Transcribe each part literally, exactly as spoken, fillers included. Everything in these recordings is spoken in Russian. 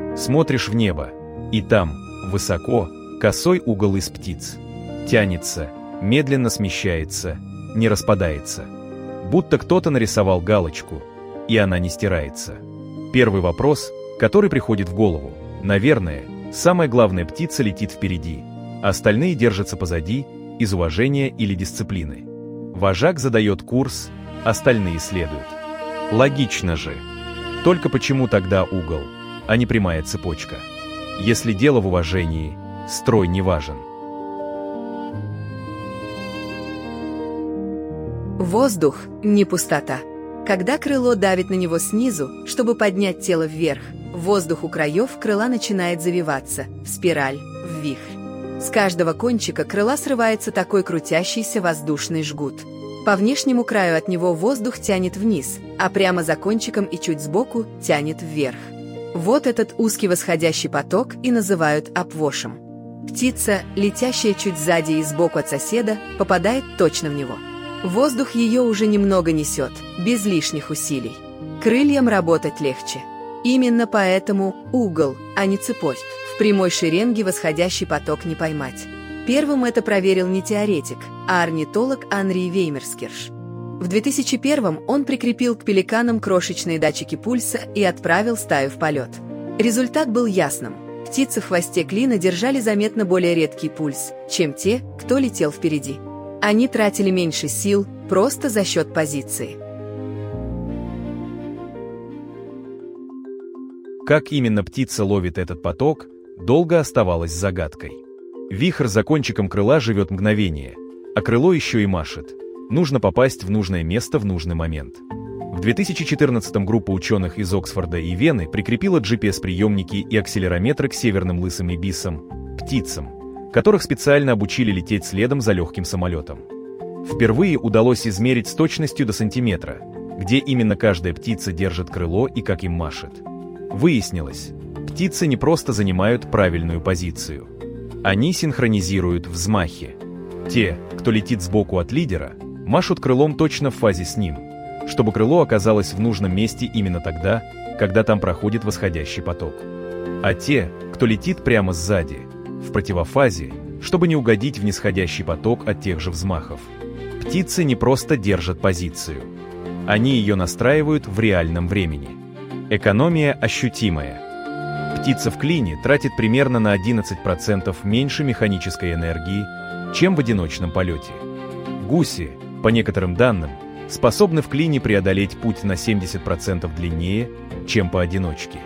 Смотришь в небо, и там, высоко, косой угол из птиц. Тянется, медленно смещается, не распадается. Будто кто-то нарисовал галочку, и она не стирается. Первый вопрос, который приходит в голову. Наверное, самая главная птица летит впереди, остальные держатся позади из уважения или дисциплины. Вожак задает курс, остальные следуют. Логично же. Только почему тогда угол, а не прямая цепочка? Если дело в уважении, строй не важен. Воздух – не пустота. Когда крыло давит на него снизу, чтобы поднять тело вверх, воздух у краев крыла начинает завиваться, в спираль, в вихрь. С каждого кончика крыла срывается такой крутящийся воздушный жгут. По внешнему краю от него воздух тянет вниз, а прямо за кончиком и чуть сбоку тянет вверх. Вот этот узкий восходящий поток и называют обвошем. Птица, летящая чуть сзади и сбоку от соседа, попадает точно в него. Воздух ее уже немного несет, без лишних усилий. Крыльям работать легче. Именно поэтому угол, а не цепочка. В прямой шеренге восходящий поток не поймать. Первым это проверил не теоретик, а орнитолог Анри Веймерскирш. В две тысячи первом он прикрепил к пеликанам крошечные датчики пульса и отправил стаю в полет. Результат был ясным. Птицы в хвосте клина держали заметно более редкий пульс, чем те, кто летел впереди. Они тратили меньше сил просто за счет позиции. Как именно птица ловит этот поток, долго оставалось загадкой. Вихрь за кончиком крыла живет мгновение, а крыло еще и машет. Нужно попасть в нужное место в нужный момент. В две тысячи четырнадцатом группа ученых из Оксфорда и Вены прикрепила джи пи эс-приемники и акселерометры к северным лысым ибисам, птицам, которых специально обучили лететь следом за легким самолетом. Впервые удалось измерить с точностью до сантиметра, где именно каждая птица держит крыло и как им машет. Выяснилось, птицы не просто занимают правильную позицию. Они синхронизируют взмахи. Те, кто летит сбоку от лидера, машут крылом точно в фазе с ним, чтобы крыло оказалось в нужном месте именно тогда, когда там проходит восходящий поток. А те, кто летит прямо сзади, в противофазе, чтобы не угодить в нисходящий поток от тех же взмахов. Птицы не просто держат позицию. Они ее настраивают в реальном времени. Экономия ощутимая. Птица в клине тратит примерно на одиннадцать процентов меньше механической энергии, чем в одиночном полете. Гуси, по некоторым данным, способны в клине преодолеть путь на семьдесят процентов длиннее, чем поодиночке.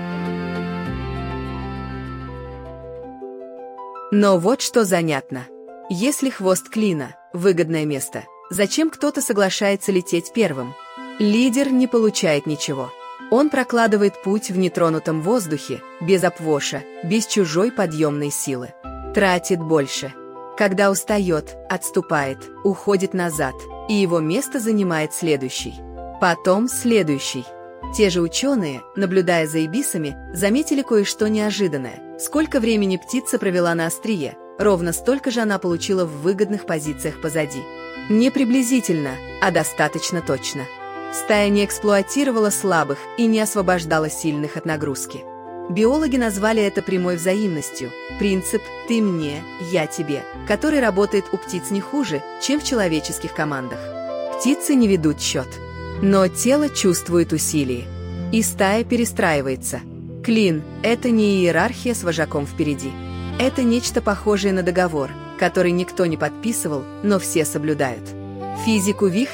Но вот что занятно. Если хвост клина – выгодное место, зачем кто-то соглашается лететь первым? Лидер не получает ничего. Он прокладывает путь в нетронутом воздухе, без обвоша, без чужой подъемной силы. Тратит больше. Когда устает, отступает, уходит назад, и его место занимает следующий. Потом следующий. Те же ученые, наблюдая за ибисами, заметили кое-что неожиданное. Сколько времени птица провела на острие, ровно столько же она получила в выгодных позициях позади. Не приблизительно, а достаточно точно. Стая не эксплуатировала слабых и не освобождала сильных от нагрузки. Биологи назвали это прямой взаимностью, принцип «ты мне, я тебе», который работает у птиц не хуже, чем в человеческих командах. Птицы не ведут счет, но тело чувствует усилие, и стая перестраивается. Клин – это не иерархия с вожаком впереди. Это нечто похожее на договор, который никто не подписывал, но все соблюдают. Физику вихря